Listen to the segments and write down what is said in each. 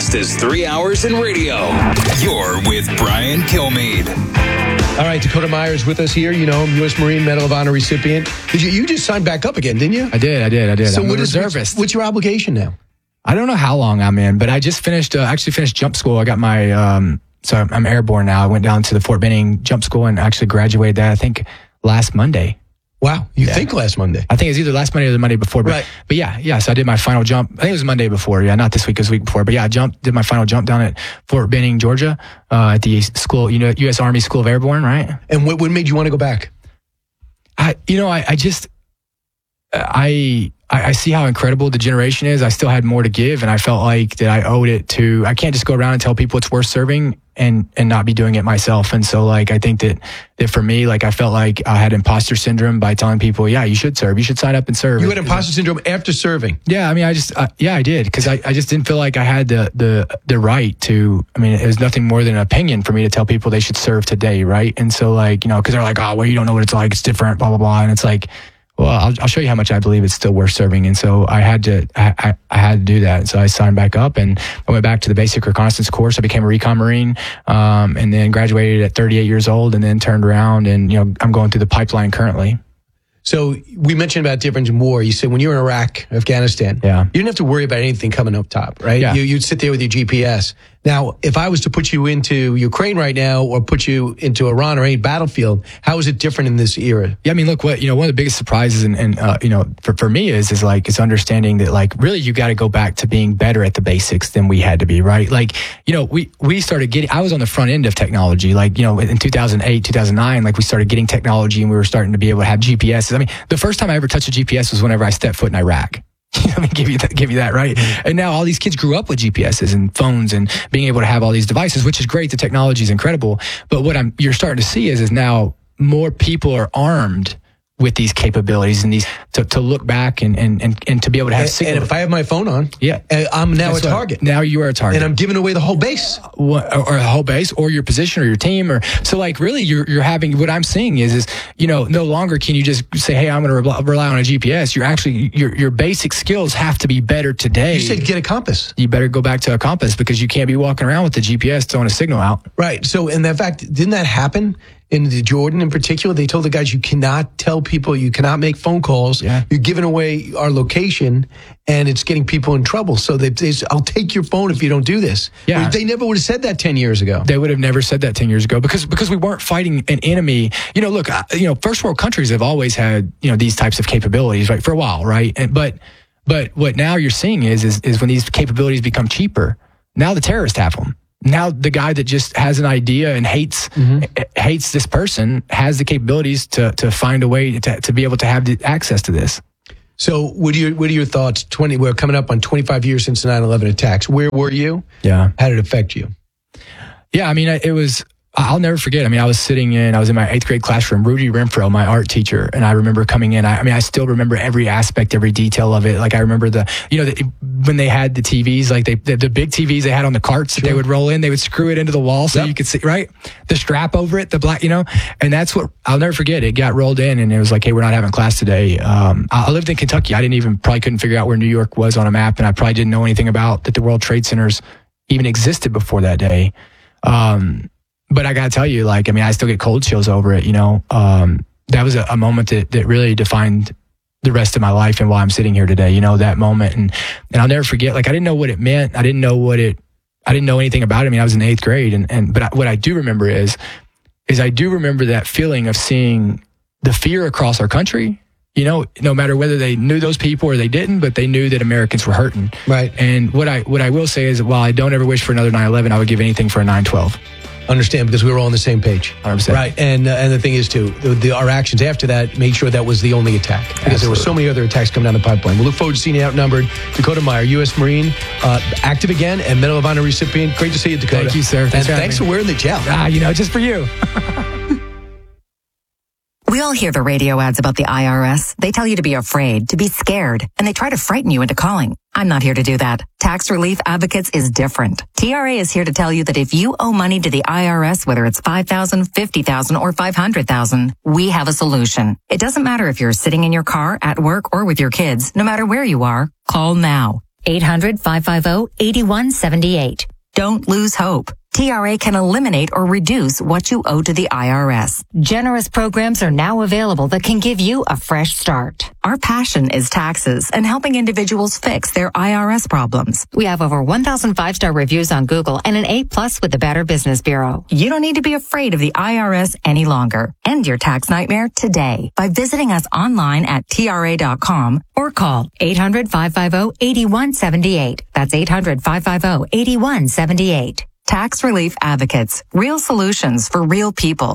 fastest 3 hours in radio. You're with Brian Kilmeade. All right, Dakota Meyer is with us here. You know him, U.S. Marine Medal of Honor recipient. You just signed back up again, didn't you? I did. So I'm a reservist. What's your obligation now? I don't know how long I'm in, but I just finished jump school. I got my, so I'm airborne now. I went down to the Fort Benning jump school and actually graduated that, I think, last Monday. Wow. You think last Monday? I think it was either last Monday or the Monday before. But, right. But yeah. So I did my final jump. I think it was Monday before. Yeah, not this week. It was the week before. But yeah, did my final jump down at Fort Benning, Georgia, at the school, U.S. Army School of Airborne, right? And what made you want to go back? I see how incredible the generation is. I still had more to give, and I felt like that I owed it to. I can't just go around and tell people it's worth serving and not be doing it myself. And so, I think that for me, I felt like I had imposter syndrome by telling people, yeah, you should serve. You should sign up and serve. You had imposter syndrome after serving? Yeah, I mean, I did, because I just didn't feel like I had the right to. I mean, it was nothing more than an opinion for me to tell people they should serve today, right? And so, because they're like, oh, well, you don't know what it's like. It's different, blah blah blah, and it's like, well, I'll show you how much I believe it's still worth serving. And so I had to do that. So I signed back up and I went back to the basic reconnaissance course. I became a recon Marine, and then graduated at 38 years old, and then turned around and, I'm going through the pipeline currently. So we mentioned about difference in war. You said when you were in Iraq, Afghanistan, you didn't have to worry about anything coming up top, right? Yeah. You'd sit there with your GPS. Now, if I was to put you into Ukraine right now or put you into Iran or any battlefield, how is it different in this era? Yeah, I mean, look, one of the biggest surprises and for me is it's understanding that really you got to go back to being better at the basics than we had to be, right? We started getting, I was on the front end of technology, in 2008, 2009, we started getting technology and we were starting to be able to have GPSs. I mean, the first time I ever touched a GPS was whenever I stepped foot in Iraq. Let me give you that, right? And now all these kids grew up with GPSs and phones and being able to have all these devices, which is great. The technology is incredible. But what you're starting to see is now more people are armed with these capabilities and these to look back and to be able to have signal. And if I have my phone on, I'm now a target. Now you are a target. And I'm giving away the whole base. Or the whole base, or your position, or your team, or so. Really, you're having. What I'm seeing is no longer can you just say, "Hey, I'm going to rely on a GPS." You're actually your basic skills have to be better today. You said get a compass. You better go back to a compass because you can't be walking around with the GPS throwing a signal out. Right. So, in that fact, didn't that happen? In the Jordan in particular, they told the guys, you cannot tell people, you cannot make phone calls. Yeah. You're giving away our location, and it's getting people in trouble. So they say, I'll take your phone if you don't do this. Yeah. They never would have said that 10 years ago. They would have never said that 10 years ago because we weren't fighting an enemy. Look, first world countries have always had, these types of capabilities, right, for a while, right? But what now you're seeing is when these capabilities become cheaper, now the terrorists have them. Now the guy that just has an idea and hates this person has the capabilities to find a way to be able to have the access to this. So what are your thoughts? We're coming up on 25 years since the 9/11 attacks. Where were you? Yeah. How did it affect you? Yeah, I mean, it was. I'll never forget. I mean, I was in my 8th grade classroom, Rudy Renfro, my art teacher, and I remember coming in. I still remember every aspect, every detail of it. I remember when they had the TVs, the big TVs they had on the carts that they would roll in, they would screw it into the wall so you could see, right? The strap over it, the black, and that's what I'll never forget. It got rolled in and it was like, hey, we're not having class today. I lived in Kentucky. I probably couldn't figure out where New York was on a map, and I probably didn't know anything about that the World Trade Centers even existed before that day. But I got to tell you, I still get cold chills over it, that was a moment that really defined the rest of my life and why I'm sitting here today, that moment. And I'll never forget, I didn't know what it meant. I didn't know anything about it. I mean, I was in the 8th grade. But what I do remember is I do remember that feeling of seeing the fear across our country, no matter whether they knew those people or they didn't, but they knew that Americans were hurting. Right. And what I will say is, while I don't ever wish for another 9/11, I would give anything for a 9/12. Understand, because we were all on the same page. 100%. Right, and the thing is, too, our actions after that made sure that was the only attack. Because there were so many other attacks coming down the pipeline. We look forward to seeing you outnumbered. Dakota Meyer, U.S. Marine, active again, and Medal of Honor recipient. Great to see you, Dakota. Thank you, sir. Thanks for wearing the gel. Just for you. We all hear the radio ads about the IRS. They tell you to be afraid, to be scared, and they try to frighten you into calling. I'm not here to do that. Tax Relief Advocates is different. TRA is here to tell you that if you owe money to the IRS, whether it's $5,000, $50,000, or $500,000, we have a solution. It doesn't matter if you're sitting in your car, at work, or with your kids. No matter where you are, call now. 800-550-8178. Don't lose hope. TRA can eliminate or reduce what you owe to the IRS. Generous programs are now available that can give you a fresh start. Our passion is taxes and helping individuals fix their IRS problems. We have over 1,000 5-star reviews on Google and an A+ with the Better Business Bureau. You don't need to be afraid of the IRS any longer. End your tax nightmare today by visiting us online at TRA.com or call 800-550-8178. That's 800-550-8178. Tax Relief Advocates. Real solutions for real people.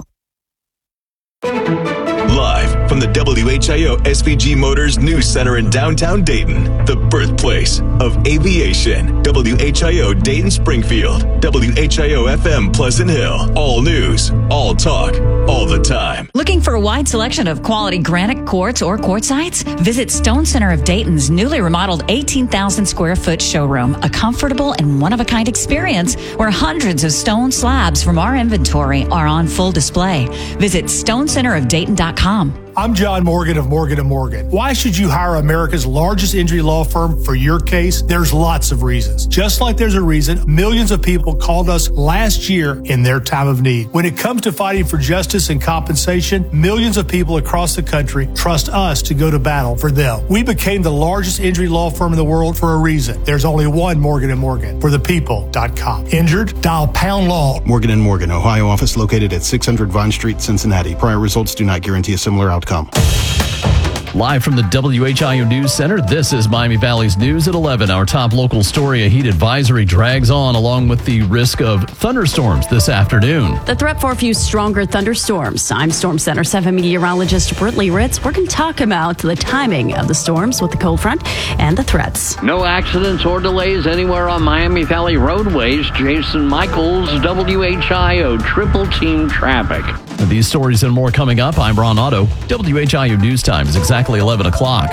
Live from the WHIO SVG Motors News Center in downtown Dayton, the birthplace of aviation. WHIO Dayton Springfield, WHIO FM Pleasant Hill. All news, all talk, all the time. Looking for a wide selection of quality granite quartz or quartzites? Visit Stone Center of Dayton's newly remodeled 18,000 square foot showroom, a comfortable and one-of-a-kind experience where hundreds of stone slabs from our inventory are on full display. Visit stonecenterofdayton.com. I'm John Morgan of Morgan & Morgan. Why should you hire America's largest injury law firm for your case? There's lots of reasons. Just like there's a reason millions of people called us last year in their time of need. When it comes to fighting for justice and compensation, millions of people across the country trust us to go to battle for them. We became the largest injury law firm in the world for a reason. There's only one Morgan & Morgan, for the people.com. Injured? Dial pound law. Morgan & Morgan, Ohio office located at 600 Vine Street, Cincinnati. Prior results do not guarantee a similar outcome. Live from the WHIO News Center, this is Miami Valley's News at 11. Our top local story, a heat advisory drags on along with the risk of thunderstorms this afternoon. The threat for a few stronger thunderstorms. I'm Storm Center 7 meteorologist Britley Ritz. We're going to talk about the timing of the storms with the cold front and the threats. No accidents or delays anywhere on Miami Valley roadways. Jason Michaels, WHIO Triple Team Traffic. These stories and more coming up. I'm Ron Otto. WHIO News Time is exactly 11 o'clock.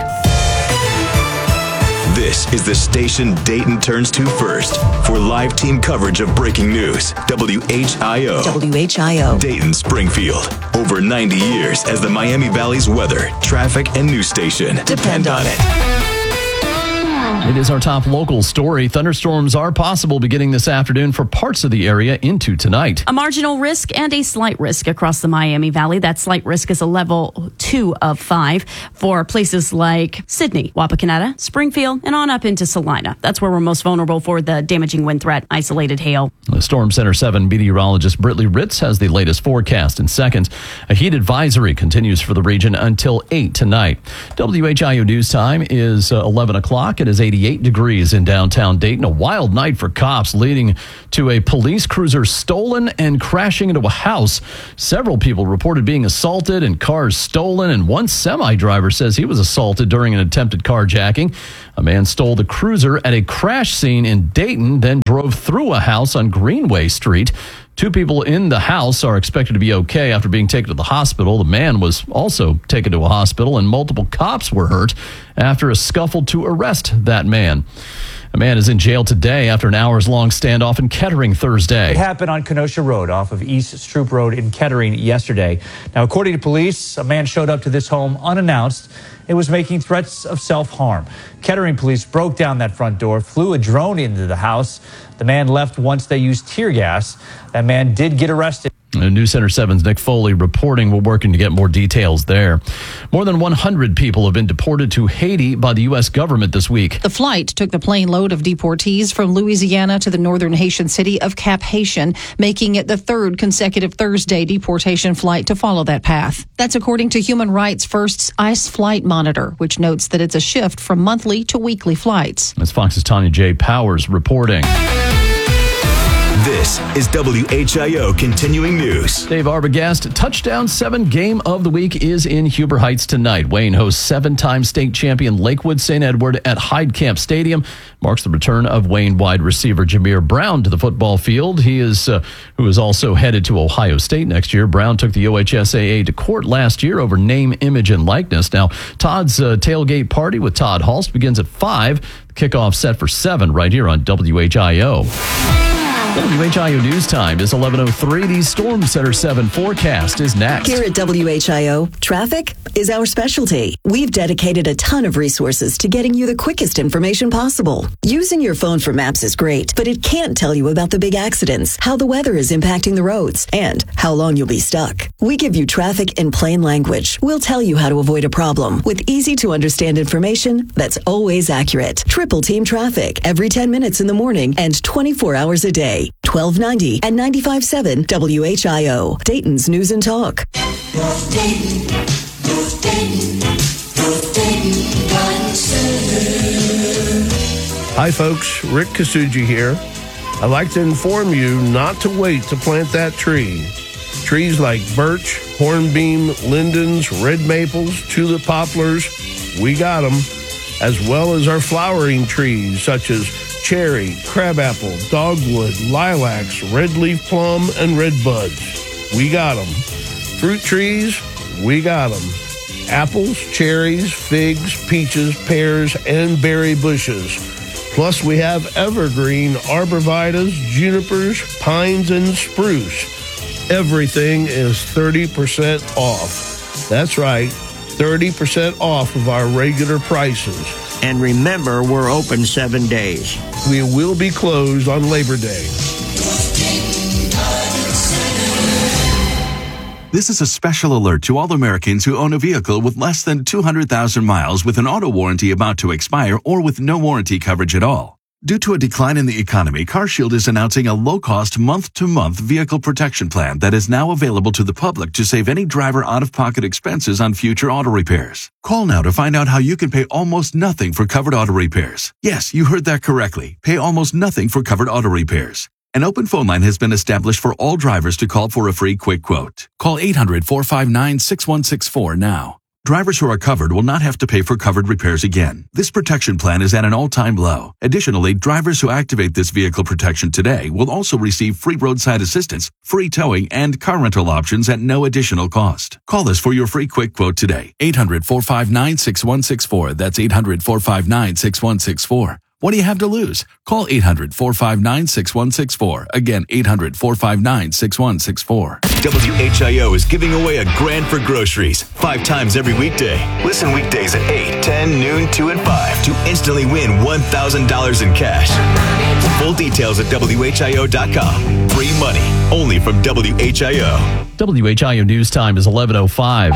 This is the station Dayton turns to first for live team coverage of breaking news. WHIO. Dayton Springfield. Over 90 years as the Miami Valley's weather, traffic, and news station. Depend on it. It is our top local story. Thunderstorms are possible beginning this afternoon for parts of the area into tonight. A marginal risk and a slight risk across the Miami Valley. That slight risk is a level 2 of 5 for places like Sydney, Wapakoneta, Springfield, and on up into Salina. That's where we're most vulnerable for the damaging wind threat, isolated hail. The Storm Center 7 meteorologist Britley Ritz has the latest forecast in seconds. A heat advisory continues for the region until 8 tonight. WHIO News Time is 11 o'clock. It is 88 degrees in downtown Dayton. A wild night for cops leading to a police cruiser stolen and crashing into a house. Several people reported being assaulted and cars stolen, and one semi-driver says he was assaulted during an attempted carjacking. A man stole the cruiser at a crash scene in Dayton, then drove through a house on Greenway Street. 2 people in the house are expected to be okay after being taken to the hospital. The man was also taken to a hospital, and multiple cops were hurt after a scuffle to arrest that man. A man is in jail today after an hours-long standoff in Kettering Thursday. It happened on Kenosha Road off of East Stroop Road in Kettering yesterday. Now, according to police, a man showed up to this home unannounced. It was making threats of self-harm. Kettering police broke down that front door, flew a drone into the house. The man left once they used tear gas. That man did get arrested. News Center 7's Nick Foley reporting. We're working to get more details there. More than 100 people have been deported to Haiti by the U.S. government this week. The flight took the plane load of deportees from Louisiana to the northern Haitian city of Cap-Haïtien, making it the third consecutive Thursday deportation flight to follow that path. That's according to Human Rights First's ICE Flight Monitor, which notes that it's a shift from monthly to weekly flights. That's Fox's Tanya J. Powers reporting. This is WHIO Continuing News. Dave Arbogast, Touchdown 7 game of the week is in Huber Heights tonight. Wayne hosts 7-time state champion Lakewood St. Edward at Heidkamp Stadium. Marks the return of Wayne wide receiver Jameer Brown to the football field. He is who is also headed to Ohio State next year. Brown took the OHSAA to court last year over name, image, and likeness. Now, Todd's tailgate party with Todd Hulst begins at 5. The kickoff set for 7 right here on WHIO. WHIO News Time is 11:03. The Storm Center 7 forecast is next. Here at WHIO, traffic is our specialty. We've dedicated a ton of resources to getting you the quickest information possible. Using your phone for maps is great, but it can't tell you about the big accidents, how the weather is impacting the roads, and how long you'll be stuck. We give you traffic in plain language. We'll tell you how to avoid a problem with easy-to-understand information that's always accurate. Triple Team Traffic every 10 minutes in the morning and 24 hours a day. 1290 and 95.7 WHIO, Dayton's News and Talk. Hi folks, Rick Kasuji here. I'd like to inform you not to wait to plant that tree. Trees like birch, hornbeam, lindens, red maples, tulip poplars, we got them, as well as our flowering trees such as cherry, crabapple, dogwood, lilacs, red leaf plum, and red buds. We got them. Fruit trees, we got them. Apples, cherries, figs, peaches, pears, and berry bushes. Plus, we have evergreen arborvitaes, junipers, pines, and spruce. Everything is 30% off. That's right, 30% off of our regular prices. And remember, we're open 7 days. We will be closed on Labor Day. This is a special alert to all Americans who own a vehicle with less than 200,000 miles with an auto warranty about to expire or with no warranty coverage at all. Due to a decline in the economy, CarShield is announcing a low-cost month-to-month vehicle protection plan that is now available to the public to save any driver out-of-pocket expenses on future auto repairs. Call now to find out how you can pay almost nothing for covered auto repairs. Yes, you heard that correctly. Pay almost nothing for covered auto repairs. An open phone line has been established for all drivers to call for a free quick quote. Call 800-459-6164 now. Drivers who are covered will not have to pay for covered repairs again. This protection plan is at an all-time low. Additionally, drivers who activate this vehicle protection today will also receive free roadside assistance, free towing, and car rental options at no additional cost. Call us for your free quick quote today. 800-459-6164. That's 800-459-6164. What do you have to lose? Call 800-459-6164. Again, 800-459-6164. WHIO is giving away a grand for groceries 5 times every weekday. Listen weekdays at 8, 10, noon, 2, and 5 to instantly win $1,000 in cash. Full details at WHIO.com. Free money only from WHIO. WHIO News Time is 11:05.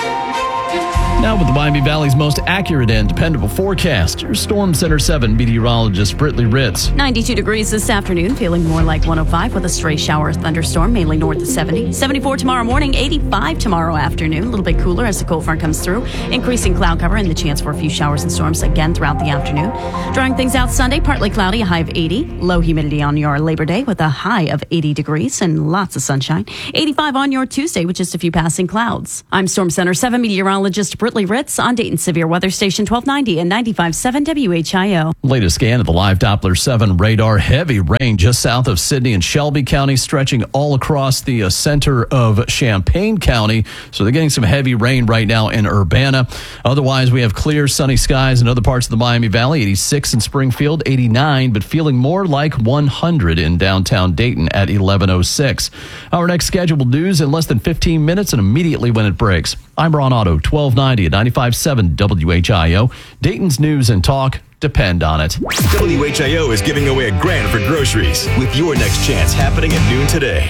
Now with the Miami Valley's most accurate and dependable forecast, your Storm Center 7 meteorologist Britley Ritz. 92 degrees this afternoon, feeling more like 105 with a stray shower or thunderstorm, mainly north of 70. 74 tomorrow morning, 85 tomorrow afternoon. A little bit cooler as the cold front comes through. Increasing cloud cover and the chance for a few showers and storms again throughout the afternoon. Drying things out Sunday, partly cloudy, a high of 80. Low humidity on your Labor Day with a high of 80 degrees and lots of sunshine. 85 on your Tuesday with just a few passing clouds. I'm Storm Center 7 meteorologist Britley Ritz on Dayton Severe Weather Station 1290 and 95.7 WHIO. Latest scan of the live Doppler 7 radar. Heavy rain just south of Sidney and Shelby County, stretching all across the center of Champaign County. So they're getting some heavy rain right now in Urbana. Otherwise, we have clear, sunny skies in other parts of the Miami Valley. 86 in Springfield, 89, but feeling more like 100 in downtown Dayton at 11:06. Our next scheduled news in less than 15 minutes and immediately when it breaks. I'm Ron Otto, 1290 at 95.7 WHIO. Dayton's News and Talk. Depend on it. WHIO is giving away a grand for groceries with your next chance happening at noon today.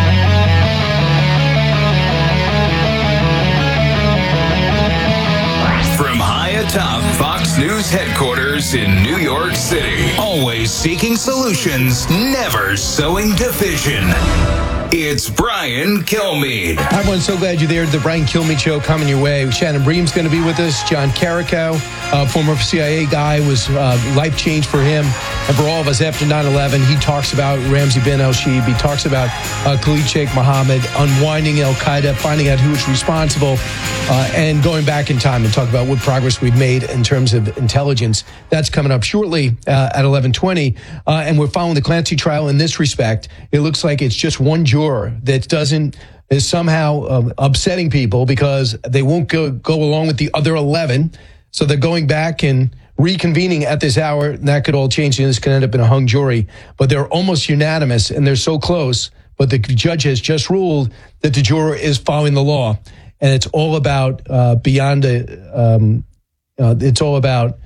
From high atop Fox News headquarters in New York City, always seeking solutions, never sowing division. It's Brian Kilmeade. Hi, everyone. So glad you're there. The Brian Kilmeade Show coming your way. Shannon Bream's going to be with us. John Carrico, former CIA guy, was life change for him and for all of us after 9/11. He talks about Ramzi bin al-Shibh. He talks about Khalid Sheikh Mohammed, unwinding Al-Qaeda, finding out who was responsible, and going back in time and talk about what progress we've made in terms of intelligence. That's coming up shortly at 11:20. And we're following the Clancy trial in this respect. It looks like it's just one juror that is somehow upsetting people because they won't go along with the other 11. So they're going back and reconvening at this hour. And that could all change, and this could end up in a hung jury. But they're almost unanimous, and they're so close. But the judge has just ruled that the juror is following the law. And it's all about it's all about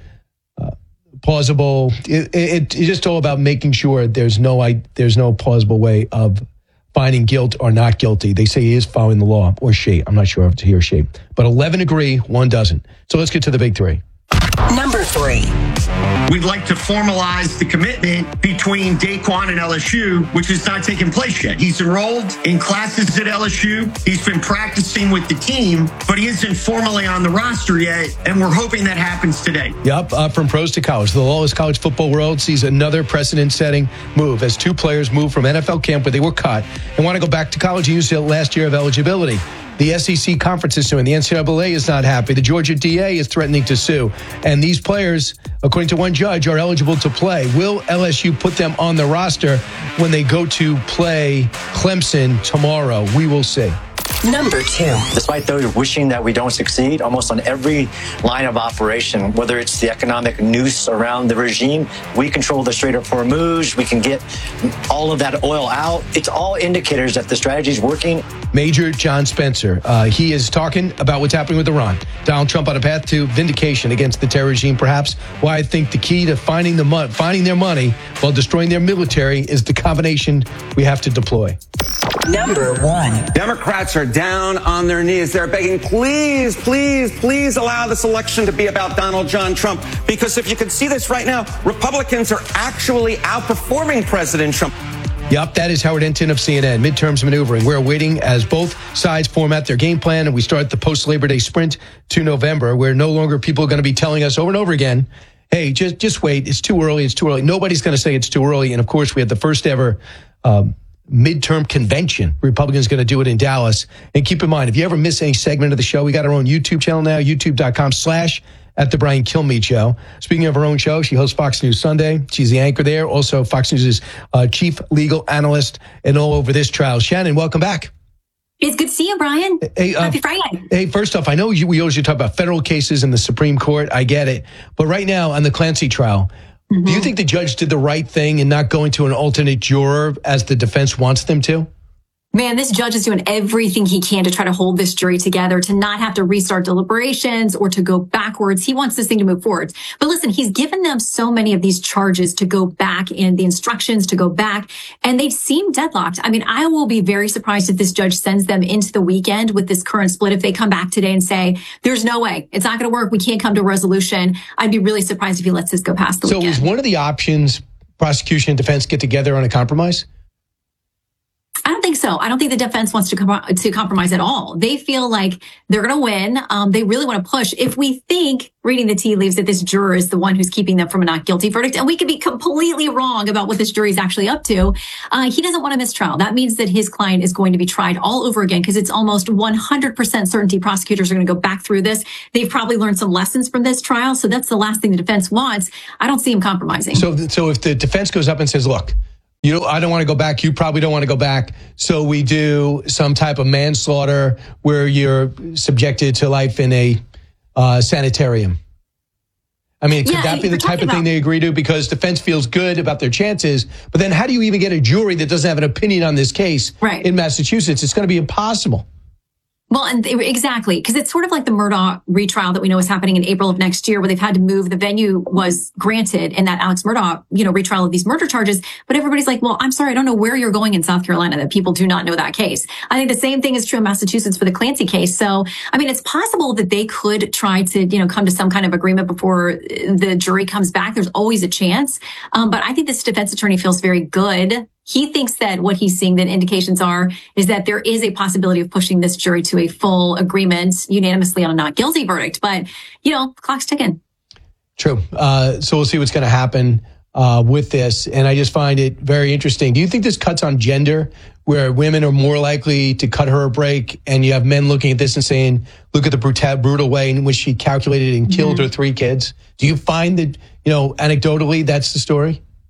plausible. It's just all about making sure there's no plausible way of finding guilt or not guilty. They say he is following the law, or she. I'm not sure if it's he or she. But 11 agree, 1 doesn't. So let's get to the big 3. Number 3. We'd like to formalize the commitment between Daquan and LSU, which has not taken place yet. He's enrolled in classes at LSU. He's been practicing with the team, but he isn't formally on the roster yet, and we're hoping that happens today. Yep, from pros to college. The lawless college football world sees another precedent-setting move as 2 players move from NFL camp where they were cut and want to go back to college and use their last year of eligibility. The SEC conference is suing. The NCAA is not happy. The Georgia DA is threatening to sue. And these players, according to one judge, are eligible to play. Will LSU put them on the roster when they go to play Clemson tomorrow? We will see. Number 2. Despite those wishing that we don't succeed, almost on every line of operation, whether it's the economic noose around the regime, we control the Strait of Hormuz, we can get all of that oil out. It's all indicators that the strategy is working. Major John Spencer, he is talking about what's happening with Iran. Donald Trump on a path to vindication against the terror regime, perhaps. Why I think the key to finding their money while destroying their military is the combination we have to deploy. Number 1. Democrats are down on their knees. They're begging, please, please, please allow this election to be about Donald John Trump. Because if you can see this right now, Republicans are actually outperforming President Trump. Yep, that is Howard Hinton of CNN. Midterms maneuvering. We're waiting as both sides format their game plan, and we start the post-Labor Day sprint to November, where no longer people are going to be telling us over and over again, hey, just wait. It's too early. It's too early. Nobody's going to say it's too early. And, of course, we had the first ever midterm convention. Republicans going to do it in Dallas. And keep in mind, if you ever miss any segment of the show, we got our own YouTube channel now, youtube.com/at the Brian Kilmeade Show. Speaking of her own show, she hosts Fox News Sunday. She's the anchor there. Also, Fox News' chief legal analyst and all over this trial. Shannon, welcome back. It's good to see you, Brian. Hey, Happy Friday. Hey, first off, I know we always talk about federal cases in the Supreme Court. I get it. But right now, on the Clancy trial, do you think the judge did the right thing in not going to an alternate juror as the defense wants them to? Man, this judge is doing everything he can to try to hold this jury together, to not have to restart deliberations or to go backwards. He wants this thing to move forward. But listen, he's given them so many of these charges to go back and the instructions to go back, and they seem deadlocked. I mean, I will be very surprised if this judge sends them into the weekend with this current split. If they come back today and say, there's no way, it's not going to work, we can't come to a resolution, I'd be really surprised if he lets this go past the weekend. So is one of the options prosecution and defense get together on a compromise? I don't think so. I don't think the defense wants to compromise at all. They feel like they're going to win. They really want to push. If we think, reading the tea leaves, that this juror is the one who's keeping them from a not guilty verdict, and we could be completely wrong about what this jury is actually up to, he doesn't want to miss trial. That means that his client is going to be tried all over again because it's almost 100% certainty prosecutors are going to go back through this. They've probably learned some lessons from this trial, so that's the last thing the defense wants. I don't see him compromising. So if the defense goes up and says, look, I don't want to go back. You probably don't want to go back. So we do some type of manslaughter where you're subjected to life in a sanitarium. I mean, could that be the type of thing they agree to? Because defense feels good about their chances. But then how do you even get a jury that doesn't have an opinion on this case in Massachusetts? It's going to be impossible. Well, and exactly, because it's sort of like the Murdaugh retrial that we know is happening in April of next year, where they've had to move. The venue was granted in that Alex Murdaugh, retrial of these murder charges. But everybody's like, well, I'm sorry, I don't know where you're going in South Carolina, that people do not know that case. I think the same thing is true in Massachusetts for the Clancy case. So, I mean, it's possible that they could try to, come to some kind of agreement before the jury comes back. There's always a chance. But I think this defense attorney feels very good. He thinks that what he's seeing, that indications is that there is a possibility of pushing this jury to a full agreement unanimously on a not guilty verdict. But, clock's ticking. True. So we'll see what's going to happen with this. And I just find it very interesting. Do you think this cuts on gender, where women are more likely to cut her a break, and you have men looking at this and saying, look at the brutal way in which she calculated and killed her 3 kids? Do you find that, anecdotally, that's the story?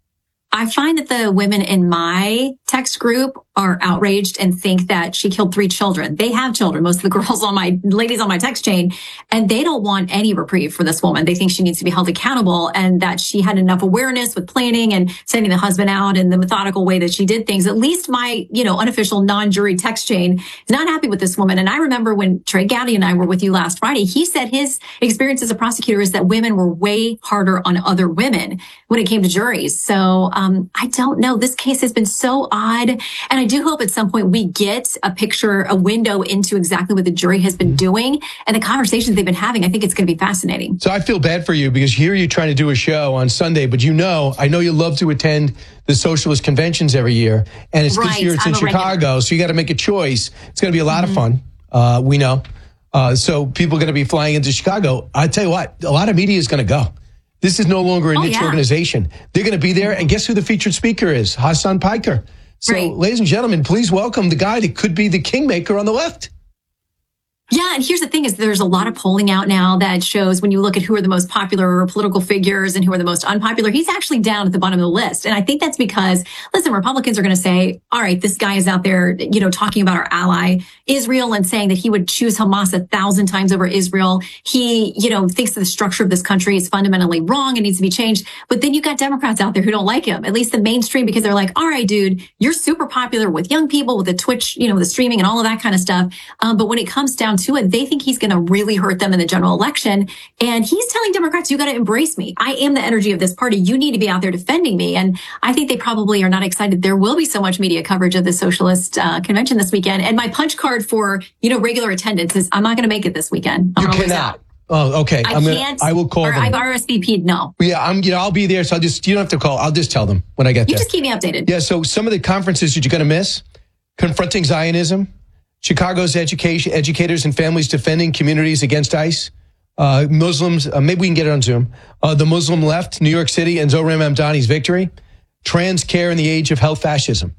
I find that the women in my text group are outraged and think that she killed 3 children. They have children, most of the ladies on my text chain, and they don't want any reprieve for this woman. They think she needs to be held accountable and that she had enough awareness with planning and sending the husband out in the methodical way that she did things. At least my, unofficial non-jury text chain is not happy with this woman. And I remember when Trey Gowdy and I were with you last Friday, he said his experience as a prosecutor is that women were way harder on other women when it came to juries. So I don't know. This case has been so odd. And I do hope at some point we get a window into exactly what the jury has been doing and the conversations they've been having. I think it's going to be fascinating. So I feel bad for you because here you're trying to do a show on Sunday, but I know you love to attend the socialist conventions every year. And it's this year it's in Chicago. So you got to make a choice. It's going to be a lot of fun. We know. So people are going to be flying into Chicago. I tell you what, a lot of media is going to go. This is no longer a niche organization. They're going to be there. And guess who the featured speaker is? Hassan Piker. So, ladies and gentlemen, please welcome the guy that could be the kingmaker on the left. Yeah, and here's the thing is there's a lot of polling out now that shows when you look at who are the most popular political figures and who are the most unpopular, he's actually down at the bottom of the list. And I think that's because, listen, Republicans are going to say, all right, this guy is out there, talking about our ally, Israel, and saying that he would choose Hamas 1,000 times over Israel. He, thinks that the structure of this country is fundamentally wrong and needs to be changed. But then you got Democrats out there who don't like him, at least the mainstream, because they're like, all right, dude, you're super popular with young people, with the Twitch, the streaming and all of that kind of stuff. But when it comes down to it, they think he's going to really hurt them in the general election. And he's telling Democrats, you got to embrace me. I am the energy of this party. You need to be out there defending me. And I think they probably are not excited. There will be so much media coverage of the socialist convention this weekend. And my punch card for, regular attendance is I'm not going to make it this weekend. You cannot. Oh, okay. I will call them. I've RSVP'd. No. Yeah, I'll be there. So you don't have to call. I'll just tell them when I get there. You just keep me updated. Yeah. So some of the conferences that you're going to miss: Confronting Zionism, Chicago's educators and families defending communities against ICE, Muslims. Maybe we can get it on Zoom. The Muslim left, New York City, and Zohran Mamdani's victory. Trans care in the age of health fascism.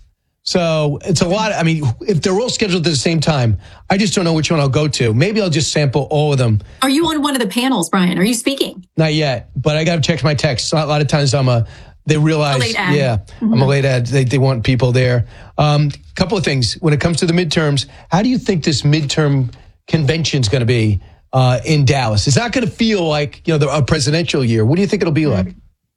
So it's a lot. I mean, if they're all scheduled at the same time, I just don't know which one I'll go to. Maybe I'll just sample all of them. Are you on one of the panels, Brian? Are you speaking? Not yet, but I got to check my texts. A lot of times they realize, I'm a late ad. They want people there. Couple of things. When it comes to the midterms, how do you think this midterm convention is going to be in Dallas? It's not going to feel like, a presidential year. What do you think it'll be like?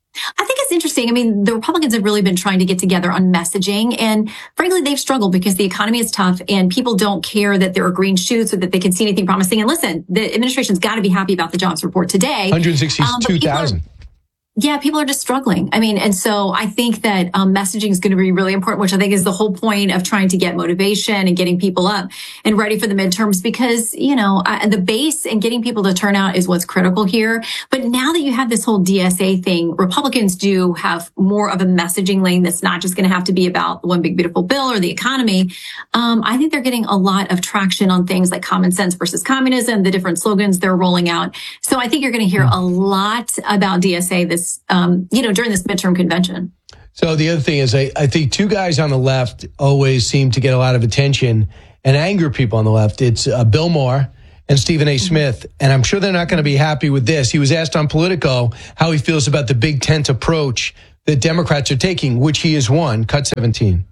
I think it's interesting. I mean, the Republicans have really been trying to get together on messaging. And frankly, they've struggled because the economy is tough and people don't care that there are green shoots or that they can see anything promising. And listen, the administration's got to be happy about the jobs report today. 162,000. Yeah, people are just struggling. I mean, and so I think that messaging is going to be really important, which I think is the whole point of trying to get motivation and getting people up and ready for the midterms because, the base and getting people to turn out is what's critical here. But now that you have this whole DSA thing, Republicans do have more of a messaging lane that's not just going to have to be about the one big beautiful bill or the economy. I think they're getting a lot of traction on things like common sense versus communism, the different slogans they're rolling out. So I think you're going to hear a lot about DSA this during this midterm convention. So the other thing is I think two guys on the left always seem to get a lot of attention and anger people on the left. It's Bill Maher and Stephen A. Smith. And I'm sure they're not going to be happy with this. He was asked on Politico how he feels about the big tent approach that Democrats are taking, which he has won. Cut 17.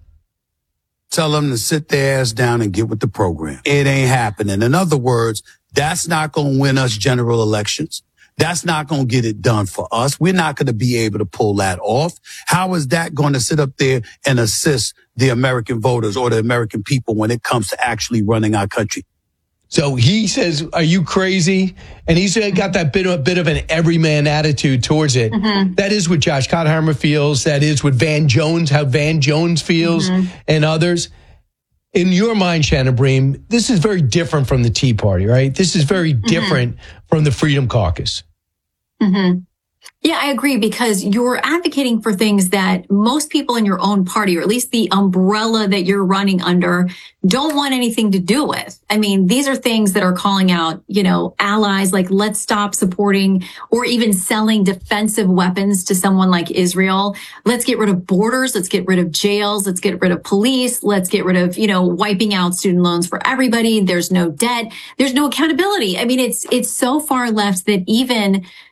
Tell them to sit their ass down and get with the program. It ain't happening. In other words, that's not going to win us general elections. That's not going to get it done for us. We're not going to be able to pull that off. How is that going to sit up there and assist the American voters or the American people when it comes to actually running our country? So he says, are you crazy? And he's got that bit of an everyman attitude towards it. Mm-hmm. That is what Josh Gottheimer feels. That is what how Van Jones feels and others. In your mind, Shannon Bream, this is very different from the Tea Party, right? This is very different from the Freedom Caucus. Mm-hmm. Yeah, I agree because you're advocating for things that most people in your own party, or at least the umbrella that you're running under, don't want anything to do with. I mean, these are things that are calling out, allies, like let's stop supporting or even selling defensive weapons to someone like Israel. Let's get rid of borders. Let's get rid of jails. Let's get rid of police. Let's get rid of, wiping out student loans for everybody. There's no debt. There's no accountability. I mean, it's so far left that even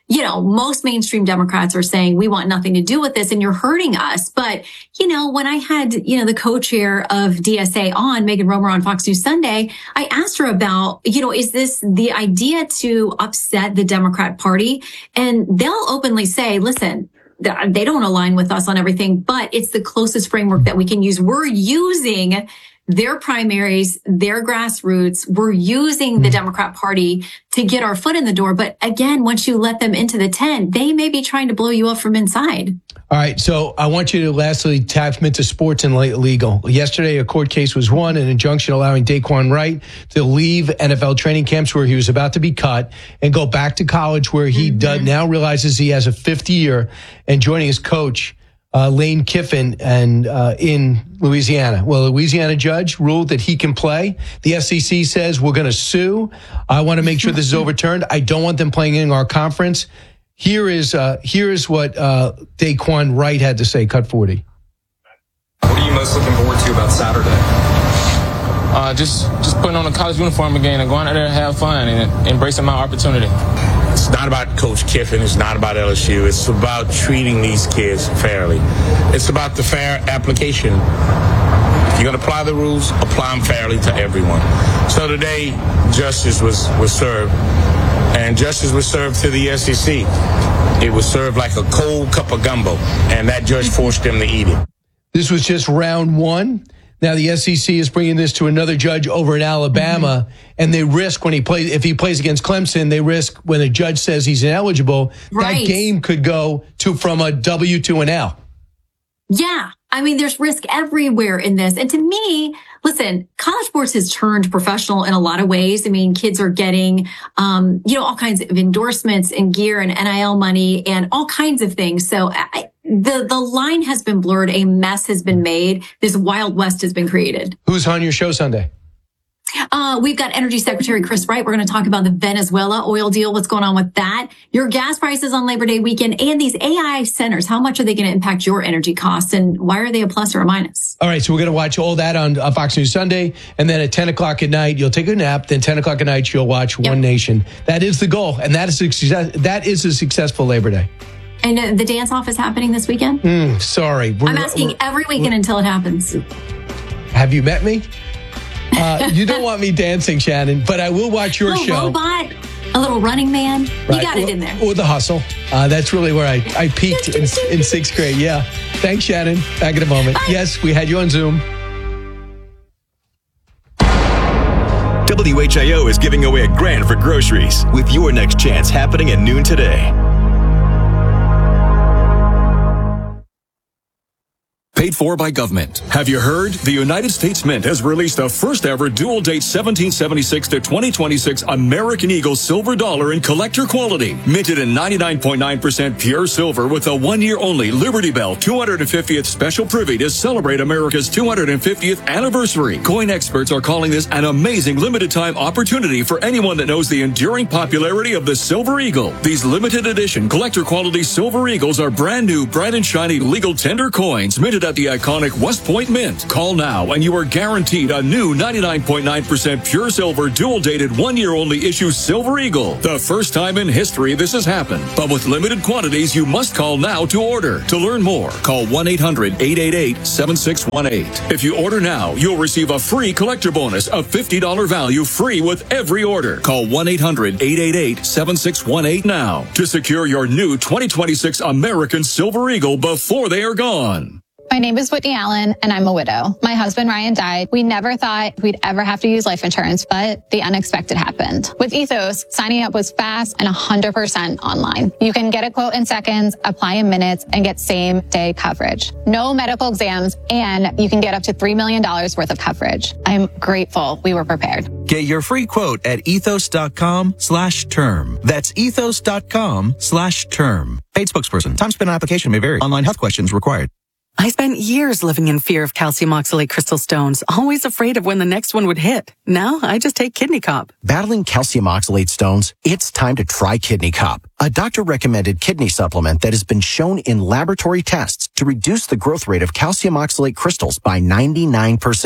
most mainstream Democrats are saying we want nothing to do with this and you're hurting us. But, when I had, the co-chair of DSA on, Megan Romer on Fox News Sunday, I asked her about, is this the idea to upset the Democrat Party? And they'll openly say, listen, they don't align with us on everything, but it's the closest framework that we can use. We're using their primaries, their grassroots. We're using the Democrat Party to get our foot in the door. But again, once you let them into the tent, they may be trying to blow you up from inside. All right. So I want you to lastly tap into sports and legal. Yesterday, a court case was won, an injunction allowing Daquan Wright to leave NFL training camps where he was about to be cut and go back to college where he now realizes he has a fifth year and joining his coach, Lane Kiffin, and in Louisiana. Well, a Louisiana judge ruled that he can play. The SEC says we're going to sue. I want to make sure this is overturned. I don't want them playing in our conference. Here is what Daquan Wright had to say. Cut 40. What are you most looking forward to about Saturday? Just putting on a college uniform again and going out there to have fun and embracing my opportunity. It's not about Coach Kiffin. It's not about LSU. It's about treating these kids fairly. It's about the fair application. If you're going to apply the rules, apply them fairly to everyone. So today, justice was served. And justice was served to the SEC. It was served like a cold cup of gumbo. And that judge forced them to eat it. This was just round one. Now the SEC is bringing this to another judge over in Alabama, and they risk if he plays against Clemson, they risk when a judge says he's ineligible, that game could go from a W to an L. Yeah. I mean, there's risk everywhere in this. And to me, listen, college sports has turned professional in a lot of ways. I mean, kids are getting, all kinds of endorsements and gear and NIL money and all kinds of things. So the line has been blurred. A mess has been made. This Wild West has been created. Who's on your show Sunday? We've got Energy Secretary Chris Wright. We're going to talk about the Venezuela oil deal, what's going on with that, your gas prices on Labor Day weekend, and these AI centers. How much are they going to impact your energy costs, and why are they a plus or a minus? All right, so we're going to watch all that on Fox News Sunday, and then at 10 o'clock at night, you'll take a nap. Then 10 o'clock at night, you'll watch One Nation. That is the goal, and that is a successful Labor Day. And the dance-off is happening this weekend? Sorry. I'm asking every weekend until it happens. Have you met me? You don't want me dancing, Shannon, but I will watch your show. A little robot, a little running man. Right. You got it in there. Or the hustle. That's really where I peaked in sixth grade. Yeah. Thanks, Shannon. Back in a moment. Bye. Yes, we had you on Zoom. WHIO is giving away $1,000 for groceries with your next chance happening at noon today. Paid for by government. Have you heard? The United States Mint has released the first ever dual date 1776 to 2026 American Eagle silver dollar in collector quality. Minted in 99.9% pure silver with a 1 year only Liberty Bell 250th special privy to celebrate America's 250th anniversary. Coin experts are calling this an amazing limited time opportunity for anyone that knows the enduring popularity of the Silver Eagle. These limited edition collector quality Silver Eagles are brand new, bright and shiny legal tender coins minted at the iconic West Point Mint. Call now and you are guaranteed a new 99.9% pure silver dual dated 1 year only issue Silver Eagle. The first time in history this has happened. But with limited quantities, you must call now to order. To learn more, call 1-800-888-7618. If you order now, you'll receive a free collector bonus of $50 value free with every order. Call 1-800-888-7618 now to secure your new 2026 American Silver Eagle before they are gone. My name is Whitney Allen, and I'm a widow. My husband, Ryan, died. We never thought we'd ever have to use life insurance, but the unexpected happened. With Ethos, signing up was fast and 100% online. You can get a quote in seconds, apply in minutes, and get same-day coverage. No medical exams, and you can get up to $3 million worth of coverage. I'm grateful we were prepared. Get your free quote at ethos.com/term. That's ethos.com/term. Paid spokesperson. Time spent on application may vary. Online health questions required. I spent years living in fear of calcium oxalate crystal stones, always afraid of when the next one would hit. Now I just take Kidney Cop. Battling calcium oxalate stones? It's time to try Kidney Cop, a doctor-recommended kidney supplement that has been shown in laboratory tests to reduce the growth rate of calcium oxalate crystals by 99%.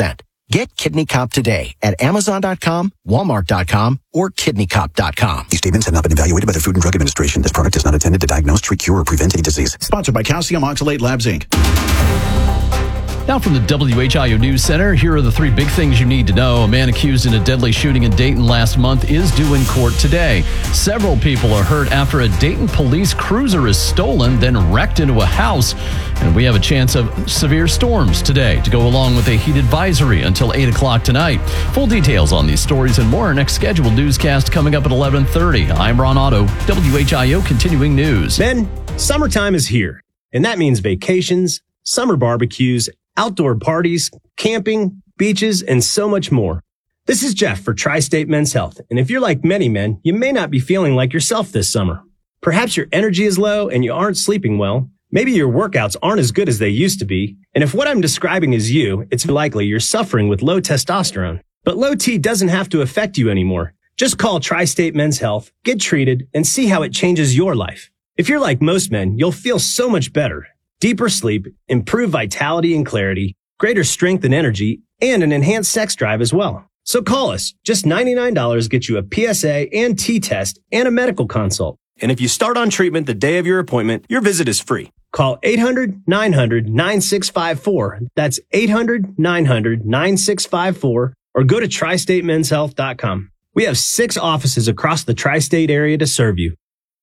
Get Kidney Cop today at Amazon.com, Walmart.com, or KidneyCop.com. These statements have not been evaluated by the Food and Drug Administration. This product is not intended to diagnose, treat, cure, or prevent any disease. Sponsored by Calcium Oxalate Labs, Inc. Now from the WHIO News Center, here are the three big things you need to know. A man accused in a deadly shooting in Dayton last month is due in court today. Several people are hurt after a Dayton police cruiser is stolen, then wrecked into a house. And we have a chance of severe storms today to go along with a heat advisory until 8 o'clock tonight. Full details on these stories and more. Our next scheduled newscast coming up at 11:30. I'm Ron Otto, WHIO Continuing News. Men, summertime is here, and that means vacations, summer barbecues, outdoor parties, camping, beaches, and so much more. This is Jeff for Tri-State Men's Health, and if you're like many men, you may not be feeling like yourself this summer. Perhaps your energy is low and you aren't sleeping well. Maybe your workouts aren't as good as they used to be. And if what I'm describing is you, it's likely you're suffering with low testosterone. But low T doesn't have to affect you anymore. Just call Tri-State Men's Health, get treated, and see how it changes your life. If you're like most men, you'll feel so much better. Deeper sleep, improved vitality and clarity, greater strength and energy, and an enhanced sex drive as well. So call us. Just $99 gets you a PSA and T-test and a medical consult. And if you start on treatment the day of your appointment, your visit is free. Call 800-900-9654. That's 800-900-9654. Or go to TriStateMen'sHealth.com. We have 6 offices across the tri-state area to serve you.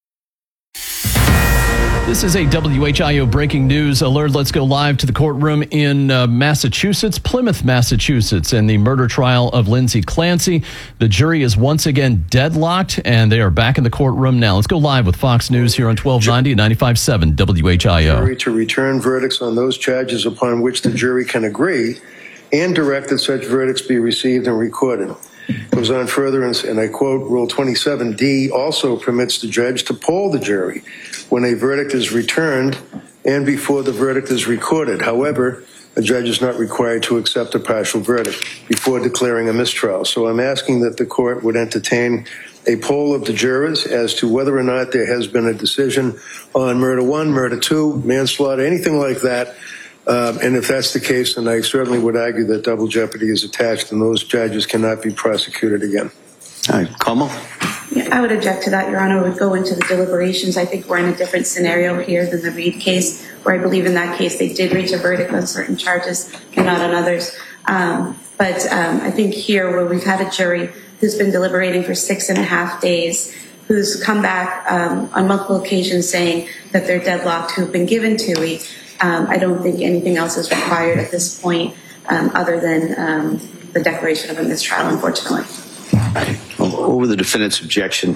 This is a WHIO breaking news alert. Let's go live to the courtroom in Massachusetts, Plymouth, Massachusetts, in the murder trial of Lindsay Clancy. The jury is once again deadlocked, and they are back in the courtroom now. Let's go live with Fox News here on 1290 and 95.7 WHIO. Jury to return verdicts on those charges upon which the jury can agree and direct that such verdicts be received and recorded. Goes on further, and I quote, Rule 27D also permits the judge to poll the jury when a verdict is returned and before the verdict is recorded. However, a judge is not required to accept a partial verdict before declaring a mistrial. So I'm asking that the court would entertain a poll of the jurors as to whether or not there has been a decision on murder 1, murder 2, manslaughter, anything like that. And if that's the case, then I certainly would argue that double jeopardy is attached and those charges cannot be prosecuted again. All right, Kamal? Yeah, I would object to that, Your Honor. Would go into the deliberations. I think we're in a different scenario here than the Reed case, where I believe in that case they did reach a verdict on certain charges and not on others. But I think here, where we've had a jury who's been deliberating for 6.5 days, who's come back on multiple occasions saying that they're deadlocked, who've been given TUI, I don't think anything else is required at this point other than the declaration of a mistrial, unfortunately. Well, over the defendant's objection,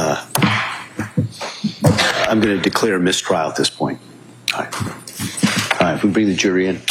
I'm going to declare a mistrial at this point. All right. All right, if we bring the jury in.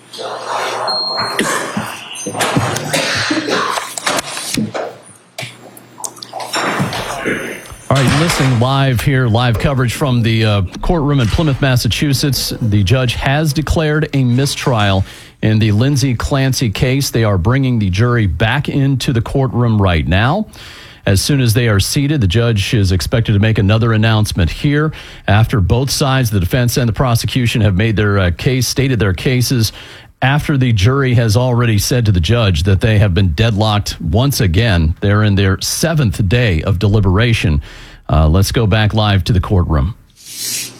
All right, you're listening live here, live coverage from the courtroom in Plymouth, Massachusetts. The judge has declared a mistrial in the Lindsay Clancy case. They are bringing the jury back into the courtroom right now. As soon as they are seated, the judge is expected to make another announcement here after both sides, the defense and the prosecution, have made their case, stated their cases. After the jury has already said to the judge that they have been deadlocked once again. They're in their 7th day of deliberation. Let's go back live to the courtroom.